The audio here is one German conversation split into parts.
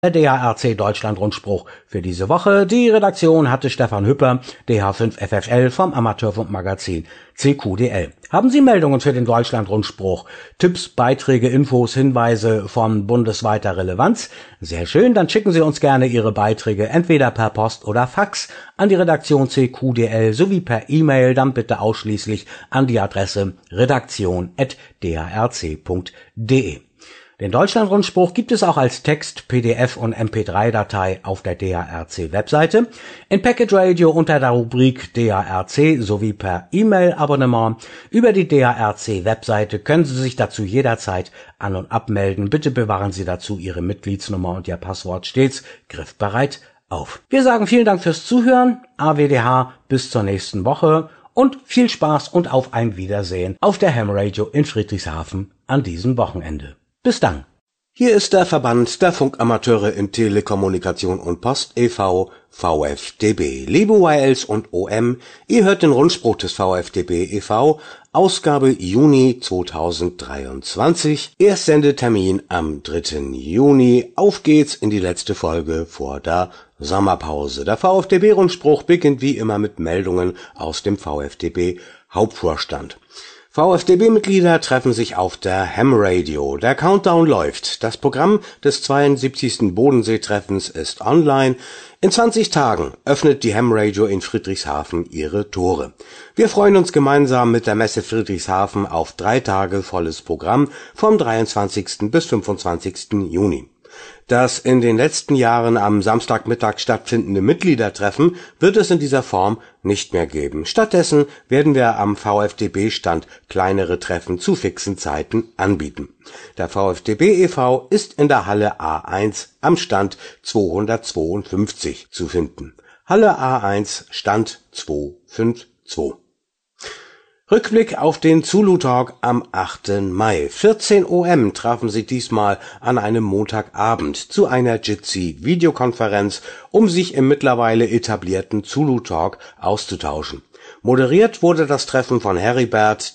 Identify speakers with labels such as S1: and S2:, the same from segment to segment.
S1: Der DHRC Deutschland-Rundspruch für diese Woche. Die Redaktion hatte Stefan Hüpper, DH5FFL vom Amateurfunkmagazin CQDL. Haben Sie Meldungen für den Deutschland-Rundspruch? Tipps, Beiträge, Infos, Hinweise von bundesweiter Relevanz? Sehr schön, dann schicken Sie uns gerne Ihre Beiträge entweder per Post oder Fax an die Redaktion CQDL sowie per E-Mail, dann bitte ausschließlich an die Adresse redaktion@drc.de. Den Deutschland-Rundspruch gibt es auch als Text, PDF und MP3-Datei auf der DHRC-Webseite, in Packet Radio unter der Rubrik DHRC sowie per E-Mail-Abonnement. Über die DHRC-Webseite können Sie sich dazu jederzeit an- und abmelden. Bitte bewahren Sie dazu Ihre Mitgliedsnummer und Ihr Passwort stets griffbereit auf. Wir sagen vielen Dank fürs Zuhören, AWDH, bis zur nächsten Woche und viel Spaß und auf ein Wiedersehen auf der Ham Radio in Friedrichshafen an diesem Wochenende. Bis dann.
S2: Hier ist der Verband der Funkamateure in Telekommunikation und Post e.V., VfDB. Liebe YLs und OM, ihr hört den Rundspruch des VfDB e.V., Ausgabe Juni 2023, Erstsendetermin am 3. Juni. Auf geht's in die letzte Folge vor der Sommerpause. Der VfDB-Rundspruch beginnt wie immer mit Meldungen aus dem VfDB-Hauptvorstand. VfDB-Mitglieder treffen sich auf der Ham Radio. Der Countdown läuft. Das Programm des 72. Bodenseetreffens ist online. In 20 Tagen öffnet die Ham Radio in Friedrichshafen ihre Tore. Wir freuen uns gemeinsam mit der Messe Friedrichshafen auf 3 Tage volles Programm vom 23. bis 25. Juni. Das in den letzten Jahren am Samstagmittag stattfindende Mitgliedertreffen wird es in dieser Form nicht mehr geben. Stattdessen werden wir am VfDB-Stand kleinere Treffen zu fixen Zeiten anbieten. Der VfDB e.V. ist in der Halle A1 am Stand 252 zu finden. Halle A1, Stand 252. Rückblick auf den Zulu Talk am 8. Mai. 14 OM trafen sich diesmal an einem Montagabend zu einer Jitsi-Videokonferenz, um sich im mittlerweile etablierten Zulu Talk auszutauschen. Moderiert wurde das Treffen von Heribert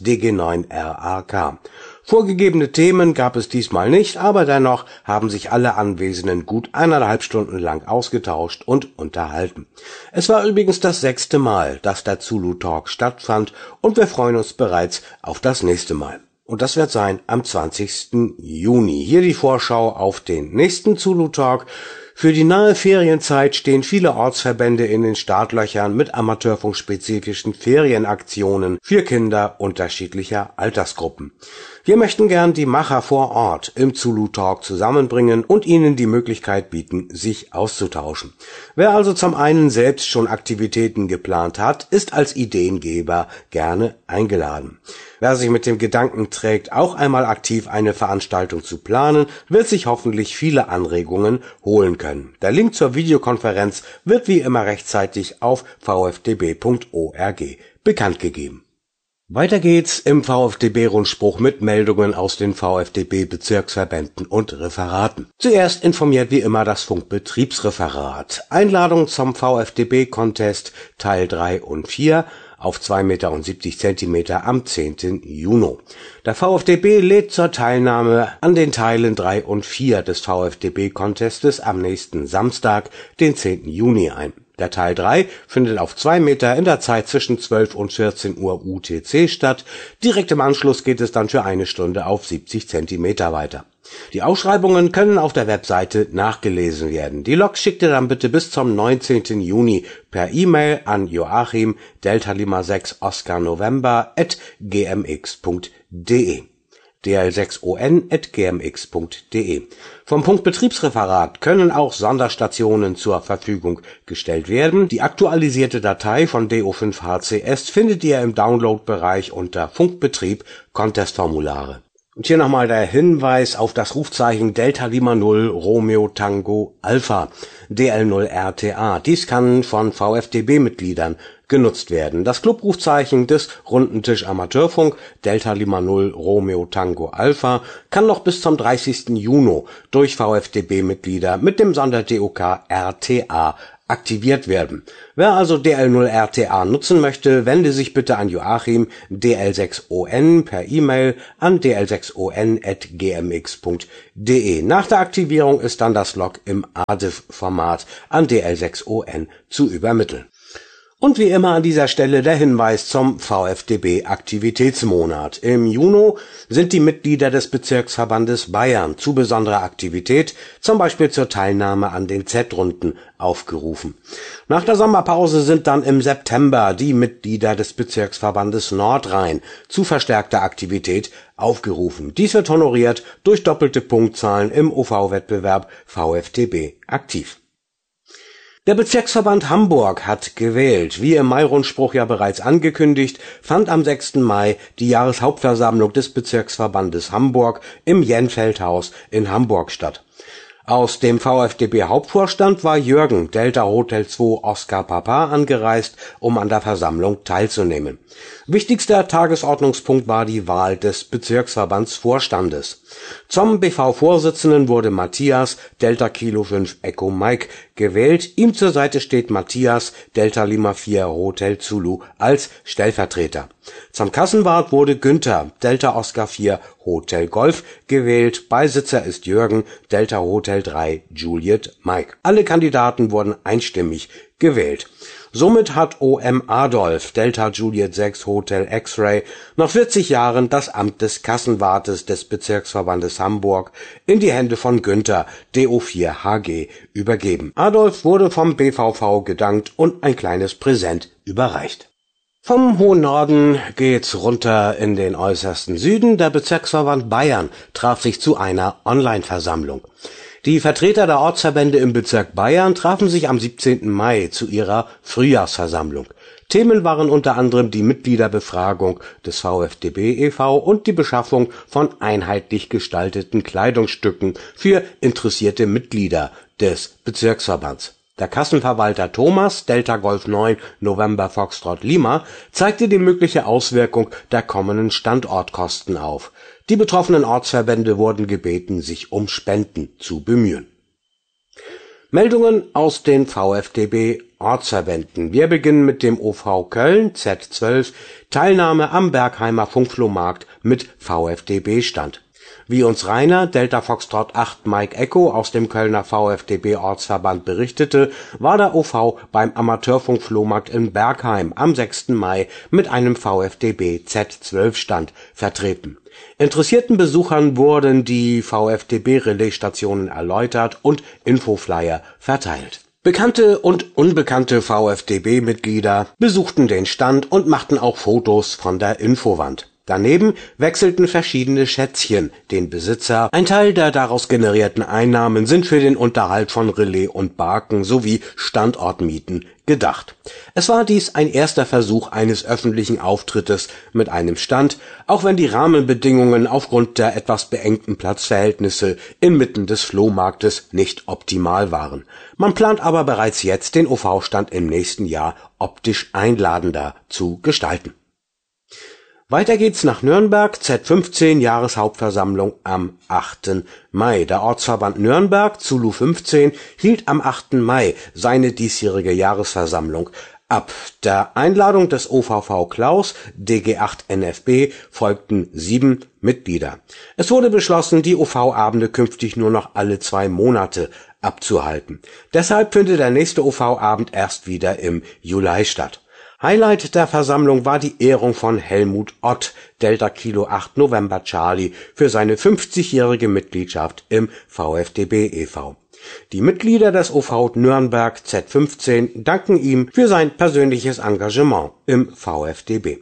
S2: DG9RAK. Vorgegebene Themen gab es diesmal nicht, aber dennoch haben sich alle Anwesenden gut 1,5 Stunden lang ausgetauscht und unterhalten. Es war übrigens das 6. Mal, dass der Zulu Talk stattfand und wir freuen uns bereits auf das nächste Mal. Und das wird sein am 20. Juni. Hier die Vorschau auf den nächsten Zulu Talk. Für die nahe Ferienzeit stehen viele Ortsverbände in den Startlöchern mit amateurfunkspezifischen Ferienaktionen für Kinder unterschiedlicher Altersgruppen. Wir möchten gern die Macher vor Ort im Zulu Talk zusammenbringen und ihnen die Möglichkeit bieten, sich auszutauschen. Wer also zum einen selbst schon Aktivitäten geplant hat, ist als Ideengeber gerne eingeladen. Wer sich mit dem Gedanken trägt, auch einmal aktiv eine Veranstaltung zu planen, wird sich hoffentlich viele Anregungen holen können. Der Link zur Videokonferenz wird wie immer rechtzeitig auf vfdb.org bekannt gegeben. Weiter geht's im VfDB-Rundspruch mit Meldungen aus den VfDB-Bezirksverbänden und Referaten. Zuerst informiert wie immer das Funkbetriebsreferat. Einladung zum VfDB-Contest Teil 3 und 4 auf 2,70 Meter am 10. Juni. Der VfDB lädt zur Teilnahme an den Teilen 3 und 4 des VfDB-Contestes am nächsten Samstag, den 10. Juni ein. Der Teil 3 findet auf 2 Meter in der Zeit zwischen 12 und 14 Uhr UTC statt. Direkt im Anschluss geht es dann für 1 Stunde auf 70 Zentimeter weiter. Die Ausschreibungen können auf der Webseite nachgelesen werden. Die Logs schickt ihr dann bitte bis zum 19. Juni per E-Mail an Joachim Delta Lima 6 Oscar November @gmx.de. dl6on@gmx.de. Vom Punktbetriebsreferat können auch Sonderstationen zur Verfügung gestellt werden. Die aktualisierte Datei von DO5HCS findet ihr im Download-Bereich unter Funkbetrieb Contestformulare. Und hier nochmal der Hinweis auf das Rufzeichen Delta Lima 0 Romeo Tango Alpha DL0RTA. Dies kann von VfDB-Mitgliedern genutzt werden. Das Clubrufzeichen des Rundentisch Amateurfunk Delta Lima 0 Romeo Tango Alpha kann noch bis zum 30. Juni durch VfDB-Mitglieder mit dem Sonder-DOK RTA aktiviert werden. Wer also DL0RTA nutzen möchte, wende sich bitte an Joachim DL6ON per E-Mail an dl6on@gmx.de. Nach der Aktivierung ist dann das Log im ADIF-Format an DL6ON zu übermitteln. Und wie immer an dieser Stelle der Hinweis zum VfDB-Aktivitätsmonat. Im Juni sind die Mitglieder des Bezirksverbandes Bayern zu besonderer Aktivität, zum Beispiel zur Teilnahme an den Z-Runden, aufgerufen. Nach der Sommerpause sind dann im September die Mitglieder des Bezirksverbandes Nordrhein zu verstärkter Aktivität aufgerufen. Dies wird honoriert durch doppelte Punktzahlen im OV-Wettbewerb VfDB aktiv. Der Bezirksverband Hamburg hat gewählt. Wie im Mai-Rundspruch ja bereits angekündigt, fand am 6. Mai die Jahreshauptversammlung des Bezirksverbandes Hamburg im Jenfeldhaus in Hamburg statt. Aus dem VfDB-Hauptvorstand war Jürgen, Delta Hotel 2 Oscar Papa, angereist, um an der Versammlung teilzunehmen. Wichtigster Tagesordnungspunkt war die Wahl des Bezirksverbandsvorstandes. Zum BV-Vorsitzenden wurde Matthias, Delta Kilo 5 Echo Mike, gewählt. Ihm zur Seite steht Matthias, Delta Lima 4 Hotel Zulu, als Stellvertreter. Zum Kassenwart wurde Günther, Delta Oscar 4 Hotel Golf, gewählt. Beisitzer ist Jürgen, Delta Hotel 3 Juliet Mike. Alle Kandidaten wurden einstimmig gewählt. Somit hat OM Adolf, Delta Juliet 6 Hotel X-Ray, nach 40 Jahren das Amt des Kassenwartes des Bezirksverbandes Hamburg in die Hände von Günther, DO4 HG, übergeben. Adolf wurde vom BVV gedankt und ein kleines Präsent überreicht. Vom hohen Norden geht's runter in den äußersten Süden. Der Bezirksverband Bayern traf sich zu einer Online-Versammlung. Die Vertreter der Ortsverbände im Bezirk Bayern trafen sich am 17. Mai zu ihrer Frühjahrsversammlung. Themen waren unter anderem die Mitgliederbefragung des VfDB e.V. und die Beschaffung von einheitlich gestalteten Kleidungsstücken für interessierte Mitglieder des Bezirksverbands. Der Kassenverwalter Thomas, Delta Golf 9 November Foxtrot Lima, zeigte die mögliche Auswirkung der kommenden Standortkosten auf. Die betroffenen Ortsverbände wurden gebeten, sich um Spenden zu bemühen. Meldungen aus den VfDB-Ortsverbänden. Wir beginnen mit dem OV Köln Z12, Teilnahme am Bergheimer Funkflohmarkt mit VfDB-Stand. Wie uns Rainer, Delta Foxtrot 8 Mike Echo aus dem Kölner VfDB-Ortsverband berichtete, war der OV beim Amateurfunkflohmarkt in Bergheim am 6. Mai mit einem VfDB Z12-Stand vertreten. Interessierten Besuchern wurden die VfDB-Relaisstationen erläutert und Infoflyer verteilt. Bekannte und unbekannte VfDB-Mitglieder besuchten den Stand und machten auch Fotos von der Infowand. Daneben wechselten verschiedene Schätzchen den Besitzer. Ein Teil der daraus generierten Einnahmen sind für den Unterhalt von Relais und Barken sowie Standortmieten gedacht. Es war dies ein erster Versuch eines öffentlichen Auftrittes mit einem Stand, auch wenn die Rahmenbedingungen aufgrund der etwas beengten Platzverhältnisse inmitten des Flohmarktes nicht optimal waren. Man plant aber bereits jetzt, den OV-Stand im nächsten Jahr optisch einladender zu gestalten. Weiter geht's nach Nürnberg, Z15 Jahreshauptversammlung am 8. Mai. Der Ortsverband Nürnberg, Zulu 15, hielt am 8. Mai seine diesjährige Jahresversammlung ab. Der Einladung des OVV Klaus, DG8 NFB, folgten 7 Mitglieder. Es wurde beschlossen, die OV-Abende künftig nur noch alle 2 Monate abzuhalten. Deshalb findet der nächste OV-Abend erst wieder im Juli statt. Highlight der Versammlung war die Ehrung von Helmut Ott, Delta Kilo 8 November Charlie, für seine 50-jährige Mitgliedschaft im VfDB e.V. Die Mitglieder des OV Nürnberg Z15 danken ihm für sein persönliches Engagement im VfDB.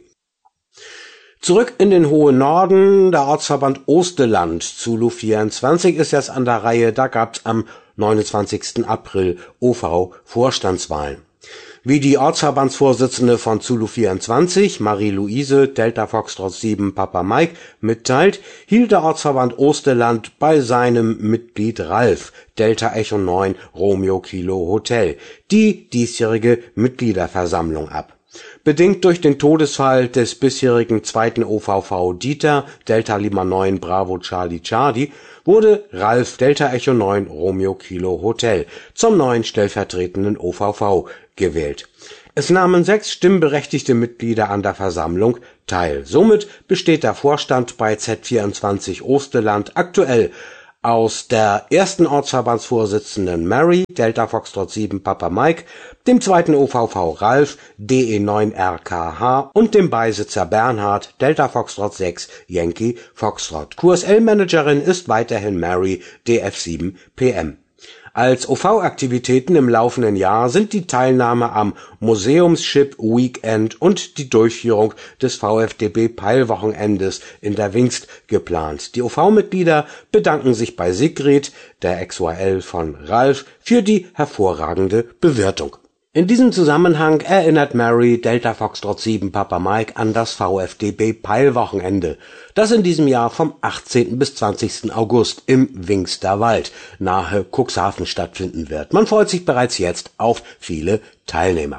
S2: Zurück in den hohen Norden, der Ortsverband Osteland, Zulu 24 ist jetzt an der Reihe, da gab's am 29. April OV-Vorstandswahlen. Wie die Ortsverbandsvorsitzende von Zulu 24, Marie-Louise, Delta Foxtrot 7 Papa Mike, mitteilt, hielt der Ortsverband Osteland bei seinem Mitglied Ralf, Delta Echo 9 Romeo Kilo Hotel, die diesjährige Mitgliederversammlung ab. Bedingt durch den Todesfall des bisherigen 2. OVV Dieter, Delta Lima 9 Bravo Charlie Charlie, wurde Ralf Delta Echo 9 Romeo Kilo Hotel zum neuen stellvertretenden OVV gewählt. Es nahmen 6 stimmberechtigte Mitglieder an der Versammlung teil. Somit besteht der Vorstand bei Z24 Osterland aktuell aus der ersten Ortsverbandsvorsitzenden Mary, Delta Foxtrot 7 Papa Mike, dem zweiten OVV Ralf, DE9 RKH und dem Beisitzer Bernhard, Delta Foxtrot 6 Yankee Foxtrot. QSL-Managerin ist weiterhin Mary, DF7 PM. Als OV-Aktivitäten im laufenden Jahr sind die Teilnahme am Museumsship Weekend und die Durchführung des VfDB Peilwochenendes in der Wingst geplant. Die OV-Mitglieder bedanken sich bei Sigrid, der XYL von Ralf, für die hervorragende Bewirtung. In diesem Zusammenhang erinnert Mary Delta Foxtrot 7 Papa Mike an das VfDB Peilwochenende, das in diesem Jahr vom 18. bis 20. August im Wingster Wald nahe Cuxhaven stattfinden wird. Man freut sich bereits jetzt auf viele Teilnehmer.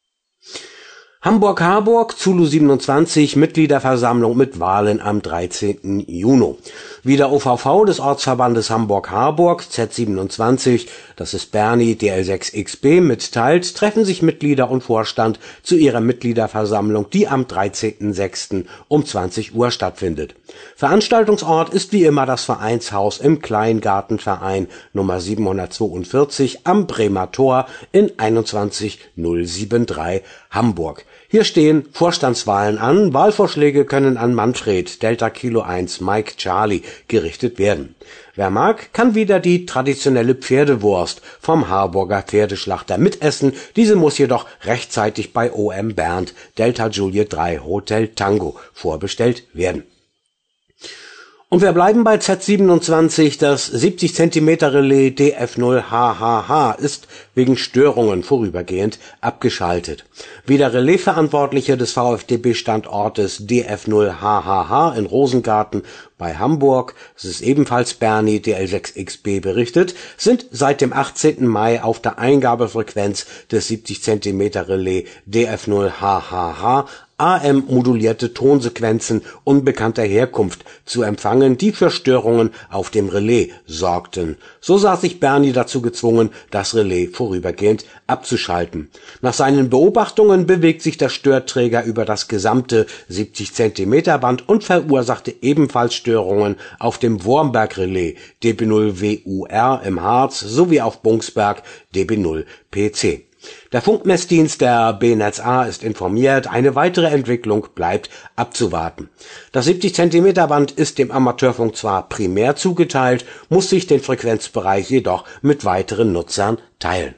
S2: Hamburg-Harburg, Zulu 27, Mitgliederversammlung mit Wahlen am 13. Juni. Wie der OVV des Ortsverbandes Hamburg-Harburg, Z27, das ist Bernie, DL6XB, mitteilt, treffen sich Mitglieder und Vorstand zu ihrer Mitgliederversammlung, die am 13.06. um 20 Uhr stattfindet. Veranstaltungsort ist wie immer das Vereinshaus im Kleingartenverein Nummer 742 am Bremer Tor in 21073 Hamburg. Hier stehen Vorstandswahlen an. Wahlvorschläge können an Manfred, Delta Kilo 1 Mike Charlie, gerichtet werden. Wer mag, kann wieder die traditionelle Pferdewurst vom Harburger Pferdeschlachter mitessen. Diese muss jedoch rechtzeitig bei OM Bernd, Delta Juliet 3 Hotel Tango, vorbestellt werden. Und wir bleiben bei Z27, das 70 cm Relais DF0HHH ist wegen Störungen vorübergehend abgeschaltet. Wie der Relaisverantwortliche des VfDB-Standortes DF0HHH in Rosengarten bei Hamburg, es ist ebenfalls Bernie DL6XB berichtet, sind seit dem 18. Mai auf der Eingabefrequenz des 70 cm Relais DF0HHH AM-modulierte Tonsequenzen unbekannter Herkunft zu empfangen, die für Störungen auf dem Relais sorgten. So sah sich Bernie dazu gezwungen, das Relais vorübergehend abzuschalten. Nach seinen Beobachtungen bewegt sich der Störträger über das gesamte 70 cm Band und verursachte ebenfalls Störungen auf dem Wormberg-Relais DB0WUR im Harz sowie auf Bungsberg DB0PC. Der Funkmessdienst der BNetzA ist informiert, eine weitere Entwicklung bleibt abzuwarten. Das 70 cm Band ist dem Amateurfunk zwar primär zugeteilt, muss sich den Frequenzbereich jedoch mit weiteren Nutzern teilen.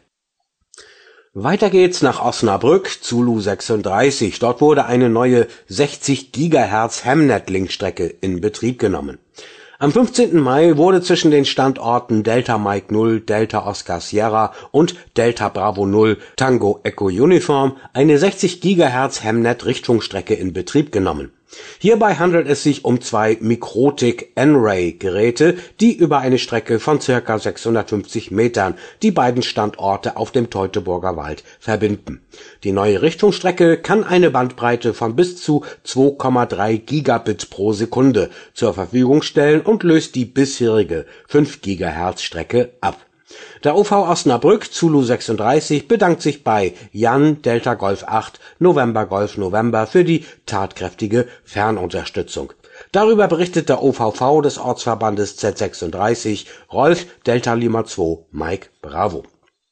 S2: Weiter geht's nach Osnabrück, Zulu 36. Dort wurde eine neue 60 GHz Hemnet-Linkstrecke in Betrieb genommen. Am 15. Mai wurde zwischen den Standorten Delta Mike 0, Delta Oscar Sierra und Delta Bravo 0 Tango Echo Uniform eine 60 GHz Hemnet-Richtfunkstrecke in Betrieb genommen. Hierbei handelt es sich um 2 Mikrotik N-Ray-Geräte, die über eine Strecke von ca. 650 Metern die beiden Standorte auf dem Teutoburger Wald verbinden. Die neue Richtfunkstrecke kann eine Bandbreite von bis zu 2,3 Gigabit pro Sekunde zur Verfügung stellen und löst die bisherige 5 GHz Strecke ab. Der OV Osnabrück, Zulu 36, bedankt sich bei Jan Delta Golf 8 November Golf November für die tatkräftige Fernunterstützung. Darüber berichtet der OVV des Ortsverbandes Z36 Rolf Delta Lima 2 Mike Bravo.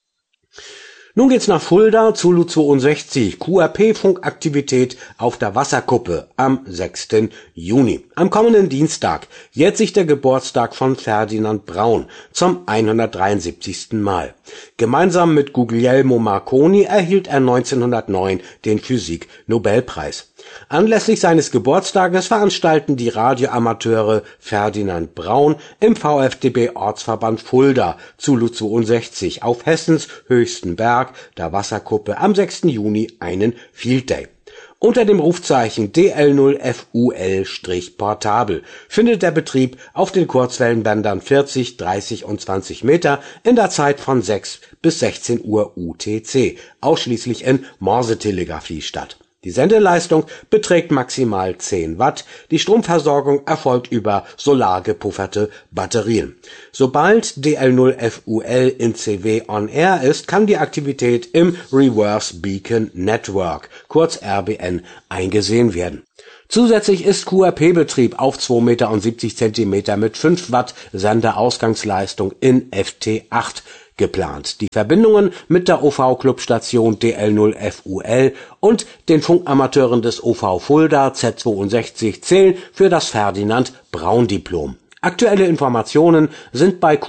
S2: Nun geht's nach Fulda, Zulu 62, QRP-Funkaktivität auf der Wasserkuppe am 6. Juni. Am kommenden Dienstag jährt sich der Geburtstag von Ferdinand Braun zum 173. Mal. Gemeinsam mit Guglielmo Marconi erhielt er 1909 den Physik-Nobelpreis. Anlässlich seines Geburtstages veranstalten die Radioamateure Ferdinand Braun im VfDB-Ortsverband Fulda, Zulu 62, auf Hessens höchsten Berg, der Wasserkuppe, am 6. Juni einen Field Day. Unter dem Rufzeichen DL0FUL-Portabel findet der Betrieb auf den Kurzwellenbändern 40, 30 und 20 Meter in der Zeit von 6 bis 16 Uhr UTC, ausschließlich in Morsetelegrafie statt. Die Sendeleistung beträgt maximal 10 Watt. Die Stromversorgung erfolgt über solar gepufferte Batterien. Sobald DL0FUL in CW on Air ist, kann die Aktivität im Reverse Beacon Network, kurz RBN, eingesehen werden. Zusätzlich ist QRP-Betrieb auf 2,70 Meter mit 5 Watt Senderausgangsleistung in FT8 geplant. Die Verbindungen mit der OV-Clubstation DL0FUL und den Funkamateuren des OV Fulda Z62 zählen für das Ferdinand-Braun-Diplom. Aktuelle Informationen sind bei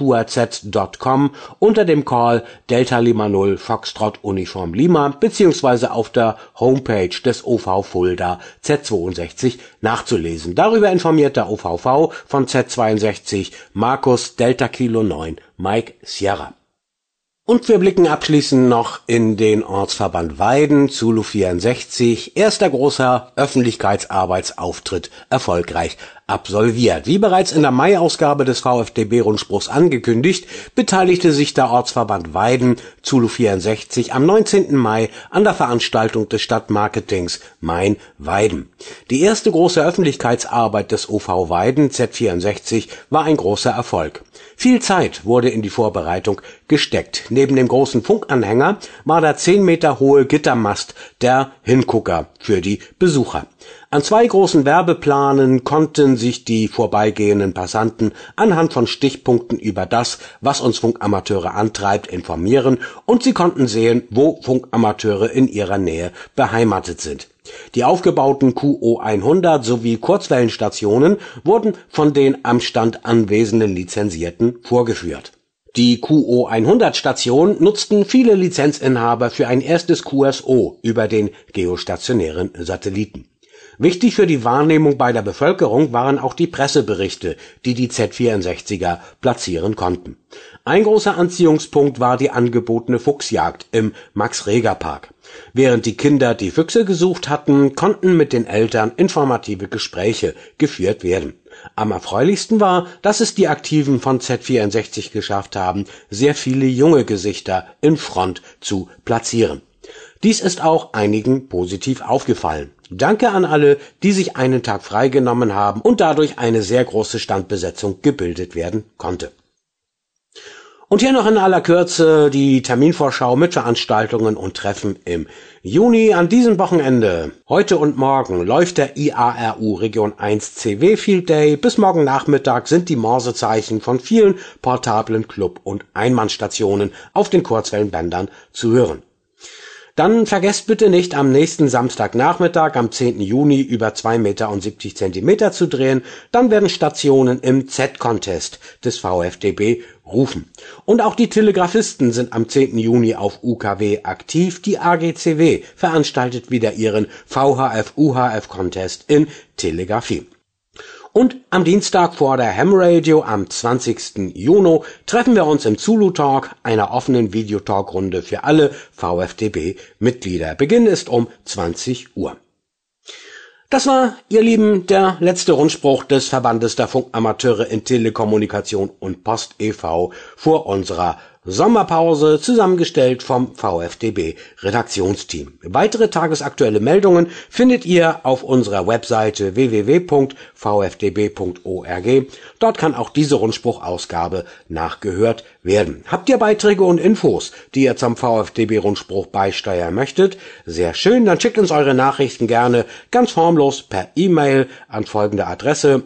S2: qrz.com unter dem Call Delta Lima 0 Foxtrot Uniform Lima bzw. auf der Homepage des OV Fulda Z62 nachzulesen. Darüber informiert der OVV von Z62 Markus Delta Kilo 9 Mike Sierra. Und wir blicken abschließend noch in den Ortsverband Weiden, Zulu 64, erster großer Öffentlichkeitsarbeitsauftritt erfolgreich absolviert. Wie bereits in der Mai-Ausgabe des VfDB-Rundspruchs angekündigt, beteiligte sich der Ortsverband Weiden, Zulu 64, am 19. Mai an der Veranstaltung des Stadtmarketings Main Weiden. Die erste große Öffentlichkeitsarbeit des OV Weiden, Z64, war ein großer Erfolg. Viel Zeit wurde in die Vorbereitung gesteckt. Neben dem großen Funkanhänger war der 10 Meter hohe Gittermast der Hingucker für die Besucher. An 2 großen Werbeplanen konnten sich die vorbeigehenden Passanten anhand von Stichpunkten über das, was uns Funkamateure antreibt, informieren und sie konnten sehen, wo Funkamateure in ihrer Nähe beheimatet sind. Die aufgebauten QO100 sowie Kurzwellenstationen wurden von den am Stand anwesenden Lizenzierten vorgeführt. Die QO100-Station nutzten viele Lizenzinhaber für ein erstes QSO über den geostationären Satelliten. Wichtig für die Wahrnehmung bei der Bevölkerung waren auch die Presseberichte, die die Z64er platzieren konnten. Ein großer Anziehungspunkt war die angebotene Fuchsjagd im Max-Reger-Park. Während die Kinder die Füchse gesucht hatten, konnten mit den Eltern informative Gespräche geführt werden. Am erfreulichsten war, dass es die Aktiven von Z64 geschafft haben, sehr viele junge Gesichter in Front zu platzieren. Dies ist auch einigen positiv aufgefallen. Danke an alle, die sich einen Tag freigenommen haben und dadurch eine sehr große Standbesetzung gebildet werden konnte. Und hier noch in aller Kürze die Terminvorschau mit Veranstaltungen und Treffen im Juni. An diesem Wochenende, heute und morgen, läuft der IARU Region 1 CW Field Day. Bis morgen Nachmittag sind die Morsezeichen von vielen portablen Club- und Einmannstationen auf den Kurzwellenbändern zu hören. Dann vergesst bitte nicht, am nächsten Samstagnachmittag, am 10. Juni, über 2,70 Meter zu drehen. Dann werden Stationen im Z-Contest des VfDB rufen. Und auch die Telegrafisten sind am 10. Juni auf UKW aktiv. Die AGCW veranstaltet wieder ihren VHF-UHF-Contest in Telegrafie. Und am Dienstag vor der Ham Radio am 20. Juni treffen wir uns im Zulu Talk, einer offenen Videotalkrunde für alle VfDB-Mitglieder. Beginn ist um 20 Uhr. Das war, ihr Lieben, der letzte Rundspruch des Verbandes der Funkamateure in Telekommunikation und Post e.V. vor unserer Sommerpause, zusammengestellt vom VfDB-Redaktionsteam. Weitere tagesaktuelle Meldungen findet ihr auf unserer Webseite www.vfdb.org. Dort kann auch diese Rundspruchausgabe nachgehört werden. Habt ihr Beiträge und Infos, die ihr zum VfDB-Rundspruch beisteuern möchtet? Sehr schön, dann schickt uns eure Nachrichten gerne ganz formlos per E-Mail an folgende Adresse: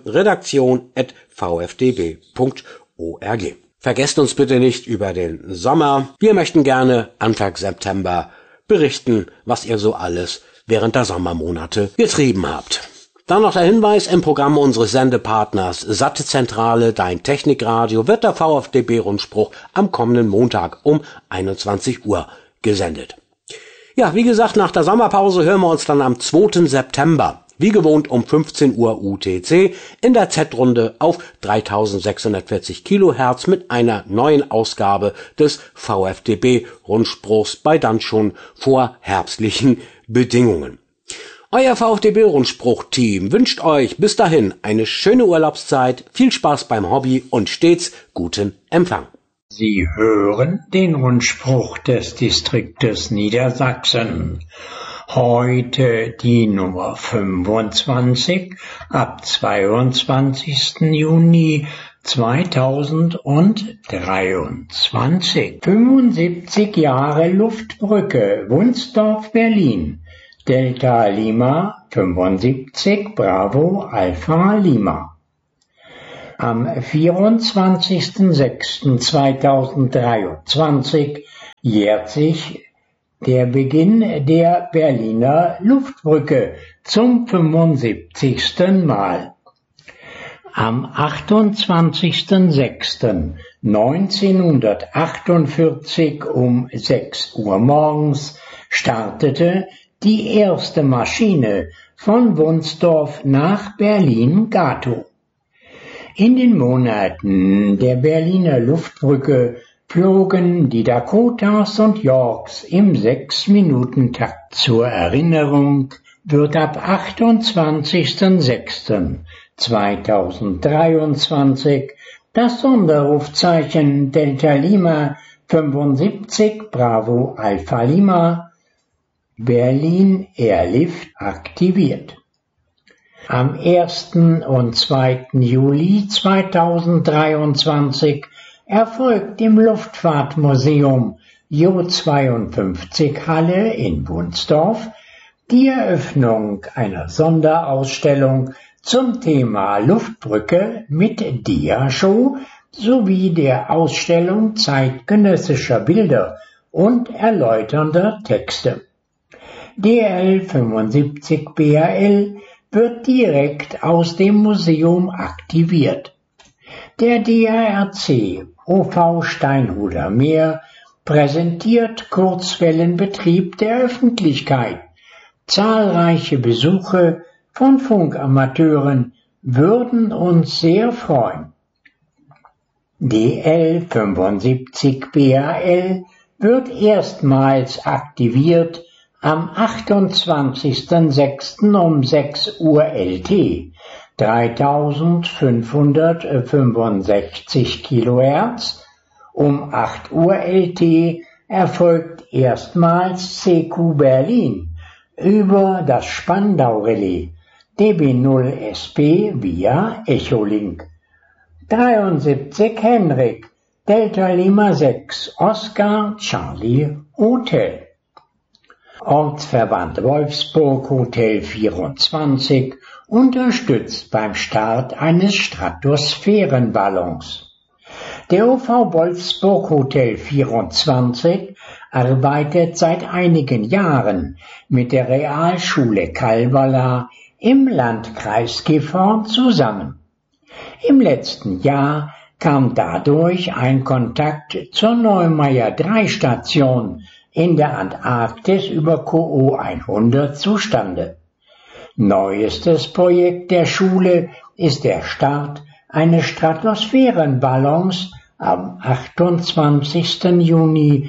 S2: redaktion@vfdb.org. Vergesst uns bitte nicht über den Sommer. Wir möchten gerne Anfang September berichten, was ihr so alles während der Sommermonate getrieben habt. Dann noch der Hinweis: Im Programm unseres Sendepartners Sattezentrale, dein Technikradio, wird der VfDB-Rundspruch am kommenden Montag um 21 Uhr gesendet. Ja, wie gesagt, nach der Sommerpause hören wir uns dann am 2. September. Wie gewohnt um 15 Uhr UTC in der Z-Runde auf 3640 Kilohertz mit einer neuen Ausgabe des VfDB-Rundspruchs bei dann schon vorherbstlichen Bedingungen. Euer VfDB-Rundspruch-Team wünscht euch bis dahin eine schöne Urlaubszeit, viel Spaß beim Hobby und stets guten Empfang.
S3: Sie hören den Rundspruch des Distriktes Niedersachsen. Heute die Nummer 25 ab 22. Juni 2023. 75 Jahre Luftbrücke Wunstorf-Berlin. Delta Lima 75 Bravo Alpha Lima. Am 24.06.2023 jährt sich der Beginn der Berliner Luftbrücke zum 75. Mal. Am 28.06.1948 um 6 Uhr morgens startete die erste Maschine von Wunstorf nach Berlin-Gatow. In den Monaten der Berliner Luftbrücke flogen die Dakotas und Yorks im 6-Minuten-Takt. Zur Erinnerung wird ab 28.06.2023 das Sonderrufzeichen Delta Lima 75 Bravo Alpha Lima Berlin Airlift aktiviert. Am 1. und 2. Juli 2023 erfolgt im Luftfahrtmuseum Jo-52 Halle in Wunstorf die Eröffnung einer Sonderausstellung zum Thema Luftbrücke mit Diashow sowie der Ausstellung zeitgenössischer Bilder und erläuternder Texte. DL 75 BAL wird direkt aus dem Museum aktiviert. Der DARC OV Steinhuder Meer präsentiert Kurzwellenbetrieb der Öffentlichkeit. Zahlreiche Besuche von Funkamateuren würden uns sehr freuen. DL 75 BAL wird erstmals aktiviert am 28.06. um 6 Uhr LT, 3565 kHz. Um 8 Uhr LT erfolgt erstmals CQ Berlin über das Spandau-Relais DB0SP via Echolink. 73 Henrik, Delta Lima 6, Oscar Charlie Hotel. Ortsverband Wolfsburg Hotel 24 unterstützt beim Start eines Stratosphärenballons. Der OV Wolfsburg Hotel 24 arbeitet seit einigen Jahren mit der Realschule Kalbala im Landkreis Gifhorn zusammen. Im letzten Jahr kam dadurch ein Kontakt zur Neumeier 3 Station in der Antarktis über KO 100 zustande. Neuestes Projekt der Schule ist der Start eines Stratosphärenballons am 28. Juni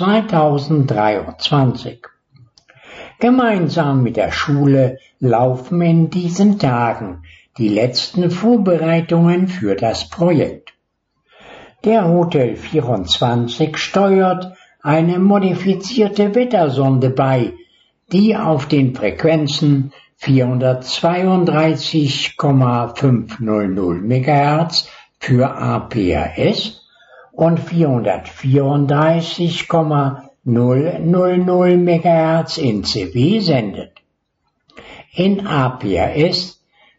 S3: 2023. Gemeinsam mit der Schule laufen in diesen Tagen die letzten Vorbereitungen für das Projekt. Der Hotel 24 steuert eine modifizierte Wettersonde bei, die auf den Frequenzen 432,500 MHz für APRS und 434,000 MHz in CW sendet. In APRS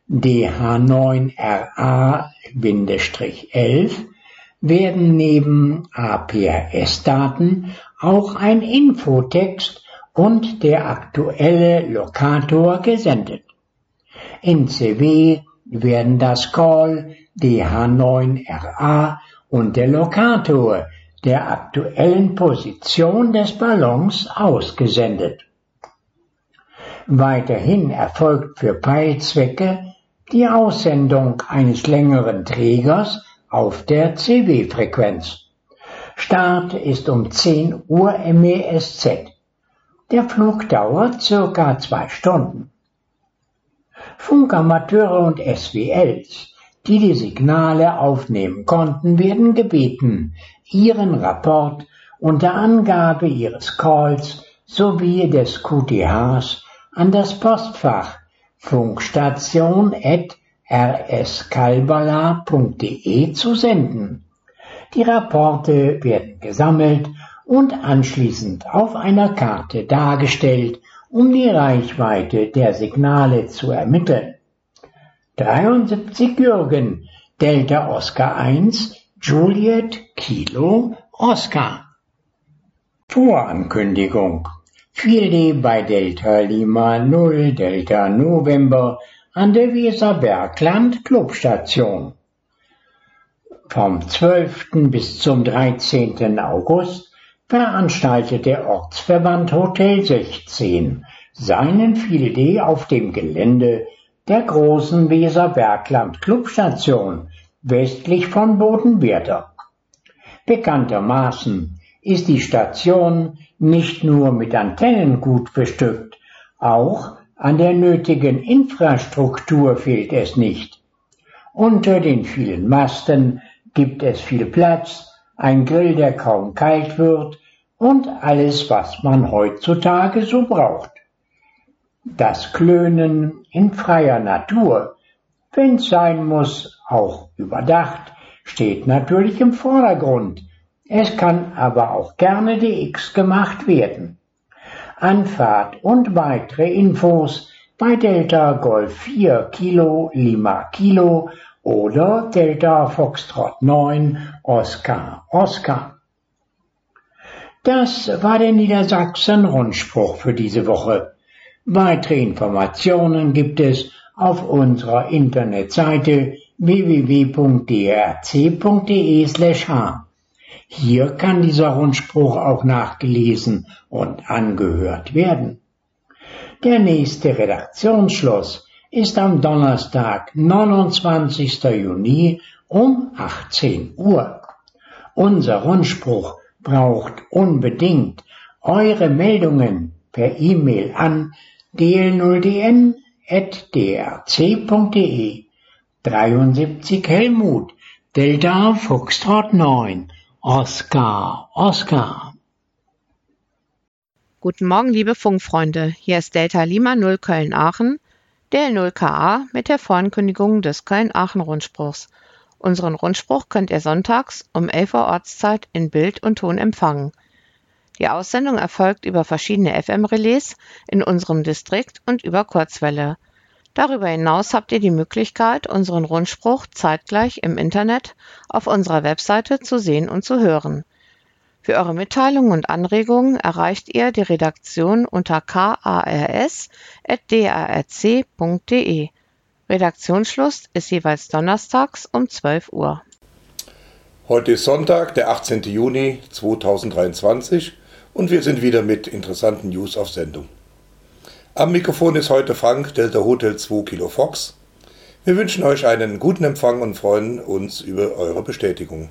S3: DH9RA-11 werden neben APRS-Daten auch ein Infotext und der aktuelle Lokator gesendet. In CW werden das Call DH9RA und der Lokator der aktuellen Position des Ballons ausgesendet. Weiterhin erfolgt für Peilzwecke die Aussendung eines längeren Trägers auf der CW-Frequenz. Start ist um 10 Uhr MESZ. Der Flug dauert ca. 2 Stunden. Funkamateure und SWLs, die die Signale aufnehmen konnten, werden gebeten, ihren Rapport unter Angabe ihres Calls sowie des QTHs an das Postfach funkstation@rskalbala.de zu senden. Die Rapporte werden gesammelt und anschließend auf einer Karte dargestellt, um die Reichweite der Signale zu ermitteln. 73 Jürgen, Delta Oscar 1, Juliet Kilo Oscar. Vorankündigung. Fielde bei Delta Lima 0 Delta November an der Weserbergland Clubstation. Vom 12. bis zum 13. August veranstaltet der Ortsverband Hotel 16 seinen Field Day auf dem Gelände der großen Weserbergland Clubstation westlich von Bodenwerder. Bekanntermaßen ist die Station nicht nur mit Antennen gut bestückt, auch an der nötigen Infrastruktur fehlt es nicht. Unter den vielen Masten gibt es viel Platz, ein Grill, der kaum kalt wird und alles, was man heutzutage so braucht. Das Klönen in freier Natur, wenn's sein muss, auch überdacht, steht natürlich im Vordergrund. Es kann aber auch gerne DX gemacht werden. Anfahrt und weitere Infos bei Delta Golf 4 Kilo Lima Kilo oder Delta Foxtrot 9 Oscar Oscar. Das war der Niedersachsen-Rundspruch für diese Woche. Weitere Informationen gibt es auf unserer Internetseite www.drc.de/h. Hier kann dieser Rundspruch auch nachgelesen und angehört werden. Der nächste Redaktionsschluss ist am Donnerstag, 29. Juni um 18 Uhr. Unser Rundspruch braucht unbedingt eure Meldungen per E-Mail an dl0dn@drc.de 73 Helmut, Delta Foxtrot 9, Oscar, Oscar.
S4: Guten Morgen, liebe Funkfreunde. Hier ist Delta Lima 0 Köln-Aachen, DL0KA mit der Vorankündigung des Köln-Aachen-Rundspruchs. Unseren Rundspruch könnt ihr sonntags um 11 Uhr Ortszeit in Bild und Ton empfangen. Die Aussendung erfolgt über verschiedene FM-Relais in unserem Distrikt und über Kurzwelle. Darüber hinaus habt ihr die Möglichkeit, unseren Rundspruch zeitgleich im Internet auf unserer Webseite zu sehen und zu hören. Für eure Mitteilungen und Anregungen erreicht ihr die Redaktion unter kars@drc.de. Redaktionsschluss ist jeweils donnerstags um 12 Uhr.
S5: Heute ist Sonntag, der 18. Juni 2023 und wir sind wieder mit interessanten News auf Sendung. Am Mikrofon ist heute Frank, Delta Hotel 2 Kilo Fox. Wir wünschen euch einen guten Empfang und freuen uns über eure Bestätigung.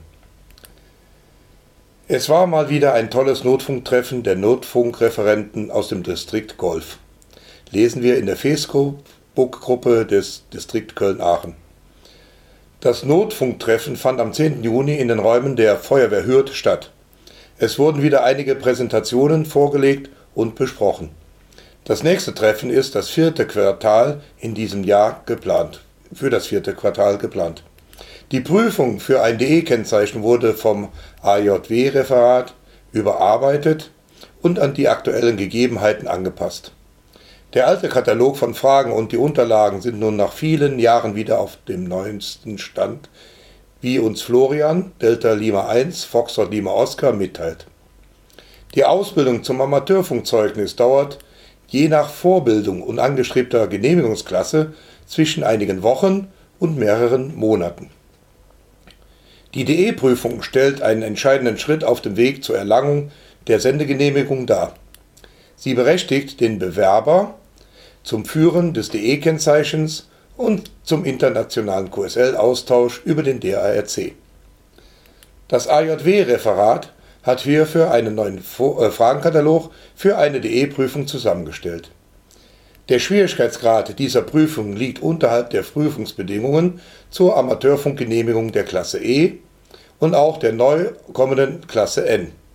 S5: Es war mal wieder ein tolles Notfunktreffen der Notfunkreferenten aus dem Distrikt Golf. Lesen wir in der Facebook-Gruppe des Distrikt Köln-Aachen. Das Notfunktreffen fand am 10. Juni in den Räumen der Feuerwehr Hürth statt. Es wurden wieder einige Präsentationen vorgelegt und besprochen. Das nächste Treffen ist das vierte Quartal in diesem Jahr geplant. Die Prüfung für ein DE-Kennzeichen wurde vom AJW-Referat überarbeitet und an die aktuellen Gegebenheiten angepasst. Der alte Katalog von Fragen und die Unterlagen sind nun nach vielen Jahren wieder auf dem neuesten Stand, wie uns Florian, Delta Lima 1, Foxtrot Lima Oscar, mitteilt. Die Ausbildung zum Amateurfunkzeugnis dauert, je nach Vorbildung und angestrebter Genehmigungsklasse, zwischen einigen Wochen und mehreren Monaten. Die DE-Prüfung stellt einen entscheidenden Schritt auf dem Weg zur Erlangung der Sendegenehmigung dar. Sie berechtigt den Bewerber zum Führen des DE-Kennzeichens und zum internationalen QSL-Austausch über den DARC. Das AJW-Referat hat hierfür einen neuen Fragenkatalog für eine DE-Prüfung zusammengestellt. Der Schwierigkeitsgrad dieser Prüfung liegt unterhalb der Prüfungsbedingungen zur Amateurfunkgenehmigung der Klasse E und auch der neu kommenden Klasse N.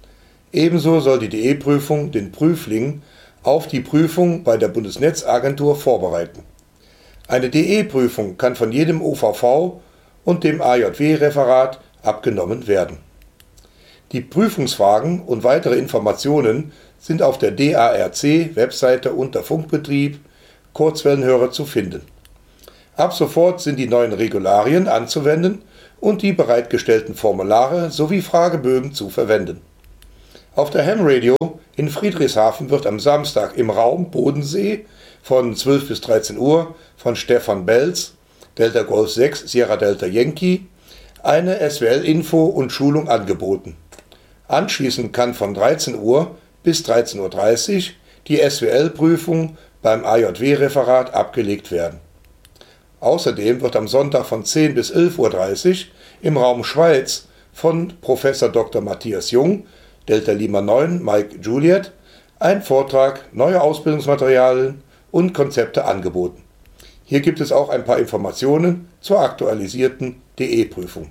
S5: Ebenso soll die DE-Prüfung den Prüfling auf die Prüfung bei der Bundesnetzagentur vorbereiten. Eine DE-Prüfung kann von jedem OVV und dem AJW-Referat abgenommen werden. Die Prüfungsfragen und weitere Informationen sind auf der DARC-Webseite unter Funkbetrieb Kurzwellenhörer zu finden. Ab sofort sind die neuen Regularien anzuwenden und die bereitgestellten Formulare sowie Fragebögen zu verwenden. Auf der Ham Radio in Friedrichshafen wird am Samstag im Raum Bodensee von 12 bis 13 Uhr von Stefan Belz, Delta Golf 6, Sierra Delta Yankee, eine SWL-Info und Schulung angeboten. Anschließend kann von 13 Uhr bis 13:30 Uhr die SWL-Prüfung beim AJW-Referat abgelegt werden. Außerdem wird am Sonntag von 10 bis 11:30 Uhr im Raum Schweiz von Prof. Dr. Matthias Jung, Delta Lima 9, Mike Juliet, ein Vortrag, neue Ausbildungsmaterialien und Konzepte angeboten. Hier gibt es auch ein paar Informationen zur aktualisierten DE-Prüfung.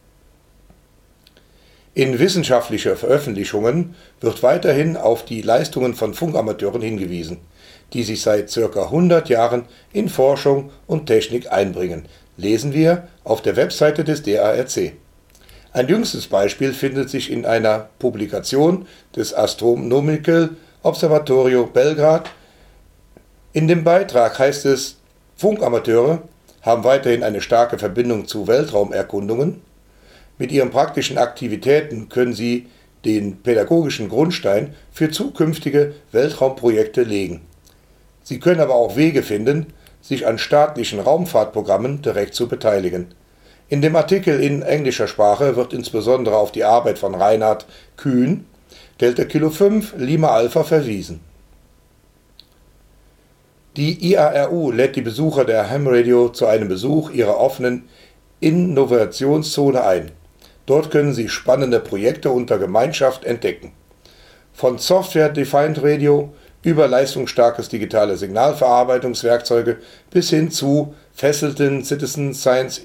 S5: In wissenschaftlicher Veröffentlichungen wird weiterhin auf die Leistungen von Funkamateuren hingewiesen, die sich seit ca. 100 Jahren in Forschung und Technik einbringen, lesen wir auf der Webseite des DARC. Ein jüngstes Beispiel findet sich in einer Publikation des Astronomical Observatorio Belgrad. In dem Beitrag heißt es, Funkamateure haben weiterhin eine starke Verbindung zu Weltraumerkundungen. Mit ihren praktischen Aktivitäten können sie den pädagogischen Grundstein für zukünftige Weltraumprojekte legen. Sie können aber auch Wege finden, sich an staatlichen Raumfahrtprogrammen direkt zu beteiligen. In dem Artikel in englischer Sprache wird insbesondere auf die Arbeit von Reinhard Kühn, Delta Kilo 5, Lima Alpha verwiesen. Die IARU lädt die Besucher der Ham Radio zu einem Besuch ihrer offenen Innovationszone ein. Dort können sie spannende Projekte unter Gemeinschaft entdecken. Von Software-Defined Radio über leistungsstarkes digitale Signalverarbeitungswerkzeuge bis hin zu fesselten Citizen Science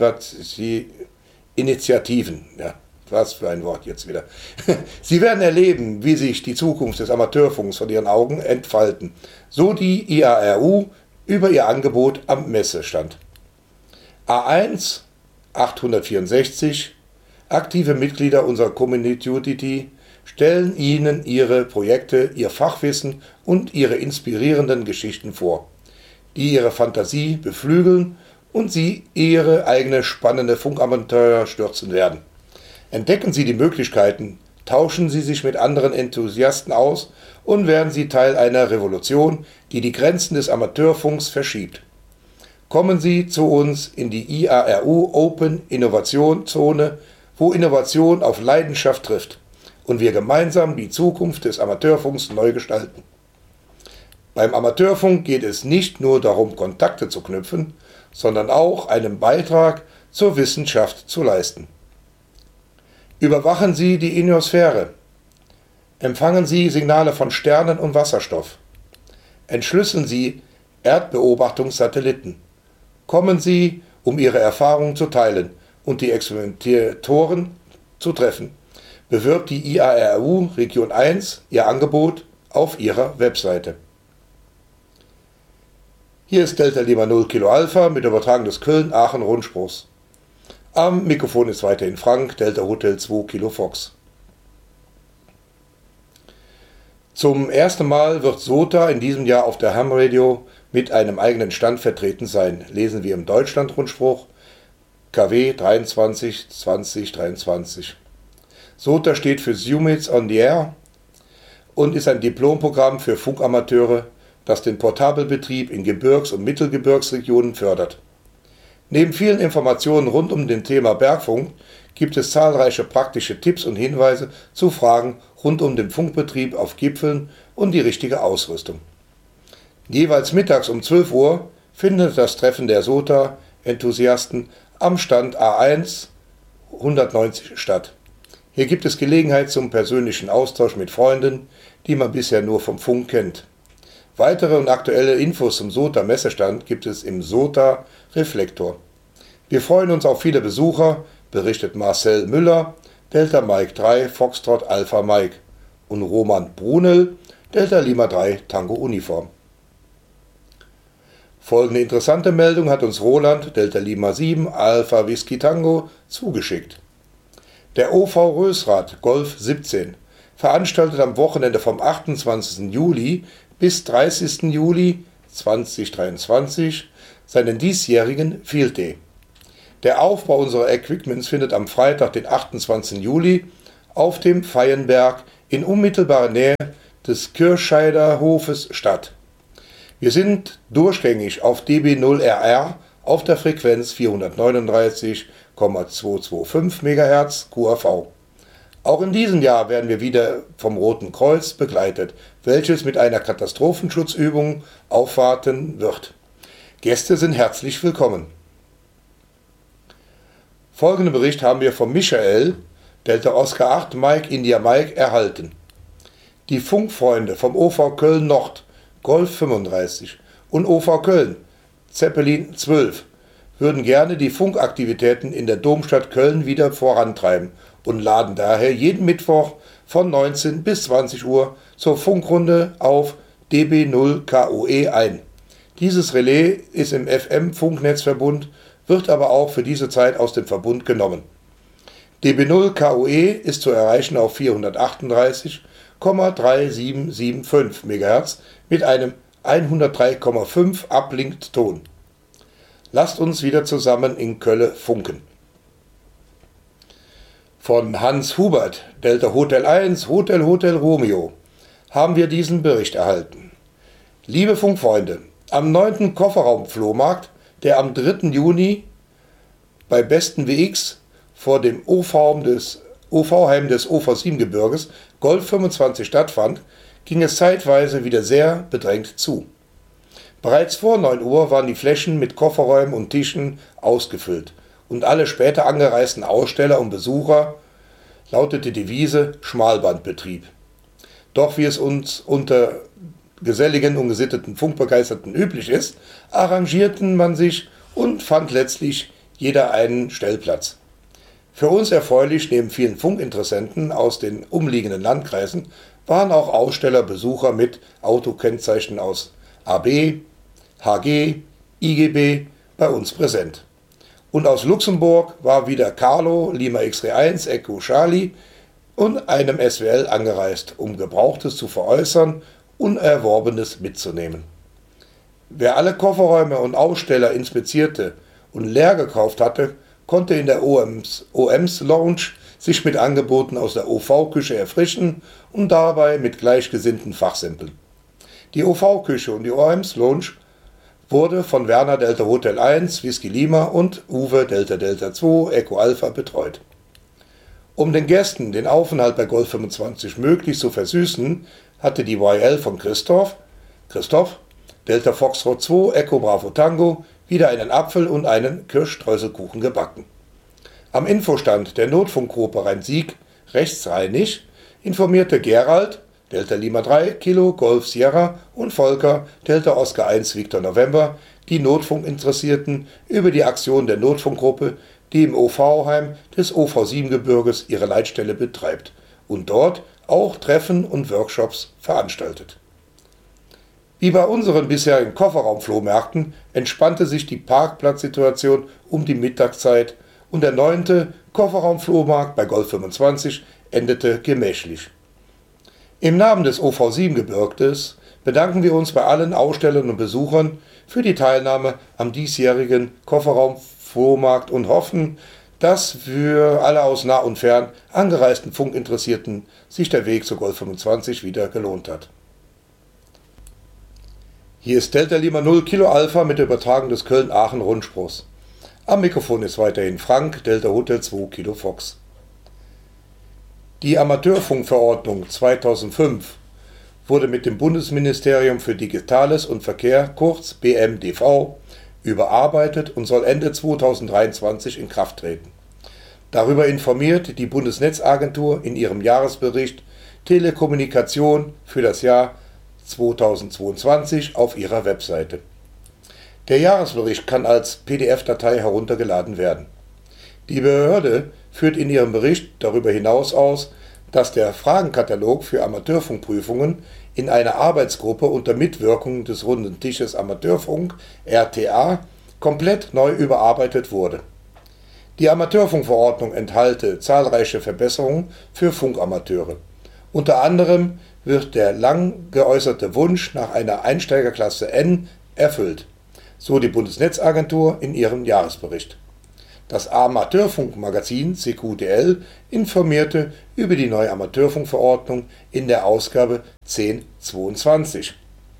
S5: Initiativen. Ja, was für ein Wort jetzt wieder. Sie werden erleben, wie sich die Zukunft des Amateurfunks vor ihren Augen entfalten. So die IARU über ihr Angebot am Messestand. A1 864 aktive Mitglieder unserer Community stellen Ihnen Ihre Projekte, Ihr Fachwissen und Ihre inspirierenden Geschichten vor, die Ihre Fantasie beflügeln und Sie Ihre eigene spannende Funkabenteuer stürzen werden. Entdecken Sie die Möglichkeiten, tauschen Sie sich mit anderen Enthusiasten aus und werden Sie Teil einer Revolution, die die Grenzen des Amateurfunks verschiebt. Kommen Sie zu uns in die IARU Open Innovation Zone, wo Innovation auf Leidenschaft trifft und wir gemeinsam die Zukunft des Amateurfunks neu gestalten. Beim Amateurfunk geht es nicht nur darum, Kontakte zu knüpfen, sondern auch einen Beitrag zur Wissenschaft zu leisten. Überwachen Sie die Ionosphäre. Empfangen Sie Signale von Sternen und Wasserstoff. Entschlüsseln Sie Erdbeobachtungssatelliten. Kommen Sie, um Ihre Erfahrungen zu teilen und die Experimentatoren zu treffen. Bewirbt die IARU Region 1 ihr Angebot auf ihrer Webseite. Hier ist Delta Lima 0 Kilo Alpha mit Übertragung des Köln-Aachen-Rundspruchs. Am Mikrofon ist weiterhin Frank, Delta Hotel 2 Kilo Fox. Zum ersten Mal wird SOTA in diesem Jahr auf der Ham Radio mit einem eigenen Stand vertreten sein, lesen wir im Deutschland-Rundspruch KW 23 2023. SOTA steht für Summits on the Air und ist ein Diplomprogramm für Funkamateure, das den Portabelbetrieb in Gebirgs- und Mittelgebirgsregionen fördert. Neben vielen Informationen rund um den Thema Bergfunk gibt es zahlreiche praktische Tipps und Hinweise zu Fragen rund um den Funkbetrieb auf Gipfeln und die richtige Ausrüstung. Jeweils mittags um 12 Uhr findet das Treffen der SOTA-Enthusiasten am Stand A1 190 statt. Hier gibt es Gelegenheit zum persönlichen Austausch mit Freunden, die man bisher nur vom Funk kennt. Weitere und aktuelle Infos zum SOTA-Messestand gibt es im SOTA-Reflektor. Wir freuen uns auf viele Besucher, berichtet Marcel Müller, Delta Mike 3, Foxtrot Alpha Mike. und Roman Brunel, Delta Lima 3 Tango Uniform. Folgende interessante Meldung hat uns Roland, Delta Lima 7 Alpha Whisky Tango, zugeschickt. Der OV Rösrath Golf 17 veranstaltet am Wochenende vom 28. Juli bis 30. Juli 2023 seinen diesjährigen Field Day. Der Aufbau unserer Equipments findet am Freitag, den 28. Juli, auf dem Feienberg in unmittelbarer Nähe des Kirchscheider Hofes statt. Wir sind durchgängig auf DB0RR auf der Frequenz 439,225 MHz QAV. Auch in diesem Jahr werden wir wieder vom Roten Kreuz begleitet, welches mit einer Katastrophenschutzübung aufwarten wird. Gäste sind herzlich willkommen. Folgenden Bericht haben wir von Michael, Delta Oscar 8 Mike India Mike, erhalten. Die Funkfreunde vom OV Köln Nord, Golf 35 und OV Köln, Zeppelin 12, würden gerne die Funkaktivitäten in der Domstadt Köln wieder vorantreiben und laden daher jeden Mittwoch von 19 bis 20 Uhr zur Funkrunde auf DB0KOE ein. Dieses Relais ist im FM-Funknetzverbund, wird aber auch für diese Zeit aus dem Verbund genommen. DB0KOE ist zu erreichen auf 438,3775 MHz mit einem 103,5 Uplink-Ton. Lasst uns wieder zusammen in Köln funken. Von Hans Hubert, Delta Hotel 1, Hotel Romeo, haben wir diesen Bericht erhalten. Liebe Funkfreunde, am 9. Kofferraum-Flohmarkt, der am 3. Juni bei Besten WX vor dem OV-Heim des OV-7-Gebirges Golf 25 stattfand, ging es zeitweise wieder sehr bedrängt zu. Bereits vor 9 Uhr waren die Flächen mit Kofferräumen und Tischen ausgefüllt und alle später angereisten Aussteller und Besucher lautete die Devise Schmalbandbetrieb. Doch wie es uns unter geselligen und gesitteten Funkbegeisterten üblich ist, arrangierten man sich und fand letztlich jeder einen Stellplatz. Für uns erfreulich, neben vielen Funkinteressenten aus den umliegenden Landkreisen, waren auch Ausstellerbesucher mit Autokennzeichen aus AB, HG, IGB bei uns präsent. Und aus Luxemburg war wieder Carlo, Lima X-Ray 1, Echo Charlie und einem SWL angereist, um Gebrauchtes zu veräußern und Erworbenes mitzunehmen. Wer alle Kofferräume und Aussteller inspizierte und leer gekauft hatte, konnte in der OMs Lounge sich mit Angeboten aus der OV-Küche erfrischen und dabei mit gleichgesinnten fachsimpeln. Die OV-Küche und die OMs Lounge wurde von Werner Delta Hotel 1, Whisky Lima und Uwe Delta Delta 2, Echo Alpha betreut. Um den Gästen den Aufenthalt bei Golf 25 möglichst zu versüßen, hatte die YL von Christoph, Delta Foxtrot 2, Echo Bravo Tango, wieder einen Apfel und einen Kirschstreuselkuchen gebacken. Am Infostand der Notfunkgruppe Rhein-Sieg rechtsrheinig informierte Gerald, Delta Lima 3, Kilo, Golf Sierra und Volker, Delta Oscar 1, Victor November, die Notfunkinteressierten über die Aktion der Notfunkgruppe, die im OV-Heim des OV-7-Gebirges ihre Leitstelle betreibt und dort auch Treffen und Workshops veranstaltet. Wie bei unseren bisherigen Kofferraumflohmärkten entspannte sich die Parkplatzsituation um die Mittagszeit und der 9. Kofferraumflohmarkt bei Golf 25 endete gemächlich. Im Namen des OV-7-Gebirges bedanken wir uns bei allen Ausstellern und Besuchern für die Teilnahme am diesjährigen Kofferraumflohmarkt und hoffen, dass für alle aus nah und fern angereisten Funkinteressierten sich der Weg zu Golf 25 wieder gelohnt hat. Hier ist Delta Lima 0 Kilo Alpha mit der Übertragung des Köln-Aachen-Rundspruchs. Am Mikrofon ist weiterhin Frank, Delta Hotel 2 Kilo Fox. Die Amateurfunkverordnung 2005 wurde mit dem Bundesministerium für Digitales und Verkehr, kurz BMDV, überarbeitet und soll Ende 2023 in Kraft treten. Darüber informiert die Bundesnetzagentur in ihrem Jahresbericht Telekommunikation für das Jahr 2022 auf ihrer Webseite. Der Jahresbericht kann als PDF-Datei heruntergeladen werden. Die Behörde führt in ihrem Bericht darüber hinaus aus, dass der Fragenkatalog für Amateurfunkprüfungen in einer Arbeitsgruppe unter Mitwirkung des Runden Tisches Amateurfunk (RTA) komplett neu überarbeitet wurde. Die Amateurfunkverordnung enthalte zahlreiche Verbesserungen für Funkamateure. Unter anderem wird der lang geäußerte Wunsch nach einer Einsteigerklasse N erfüllt, so die Bundesnetzagentur in ihrem Jahresbericht. Das Amateurfunkmagazin CQDL informierte über die neue Amateurfunkverordnung in der Ausgabe 10/22.